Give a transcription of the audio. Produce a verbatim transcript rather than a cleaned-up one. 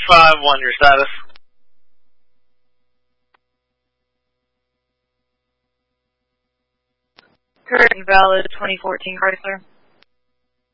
five one, your status. Current and valid twenty fourteen Chrysler.